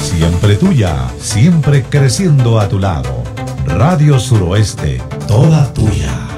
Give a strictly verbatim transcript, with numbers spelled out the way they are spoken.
siempre tuya, siempre creciendo a tu lado. Radio Suroeste, toda tuya.